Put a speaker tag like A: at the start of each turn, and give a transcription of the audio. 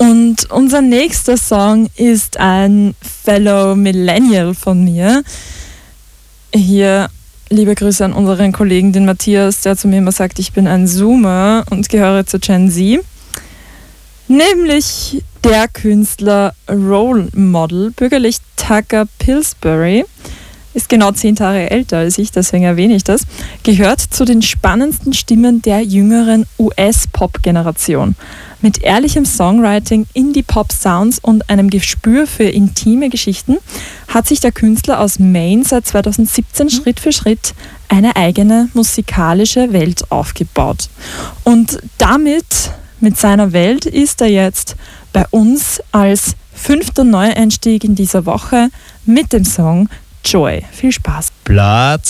A: Und unser nächster Song ist ein Fellow Millennial von mir. Hier liebe Grüße an unseren Kollegen, den Matthias, der zu mir immer sagt, ich bin ein Zoomer und gehöre zur Gen Z. Nämlich der Künstler Role Model, bürgerlich Tucker Pillsbury, ist genau 10 Jahre älter als ich, deswegen erwähne ich das, gehört zu den spannendsten Stimmen der jüngeren US-Pop-Generation. Mit ehrlichem Songwriting, Indie-Pop-Sounds und einem Gespür für intime Geschichten hat sich der Künstler aus Maine seit 2017 Schritt für Schritt eine eigene musikalische Welt aufgebaut. Und mit seiner Welt ist er jetzt bei uns als 5. Neueinstieg in dieser Woche mit dem Song Joy. Viel Spaß.
B: Platz